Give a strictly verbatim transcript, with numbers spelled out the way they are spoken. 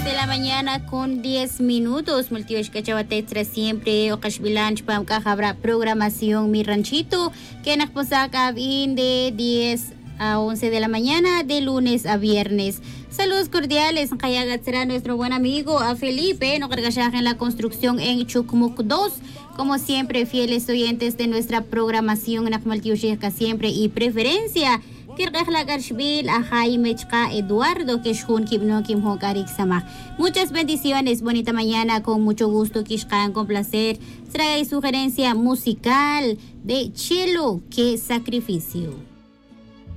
de la mañana con diez minutos. Multiush Cachabatetra siempre. Okashbilanch Pam Cahabra programación Mi Ranchito. Que Nakposaka de diez a once de la mañana de lunes a viernes. Saludos cordiales. Kayagat será nuestro buen amigo a Felipe. No cargashaje en la construcción en Chukmuk dos. Como siempre, fieles oyentes de nuestra programación en Akmaltiushka siempre y preferencia. A Jaime Chka Eduardo Kishun Kibno Kim Hokarik Sama. Muchas bendiciones, bonita mañana, con mucho gusto, Kishkan, con placer. Trae sugerencia musical de Chelo, qué sacrificio.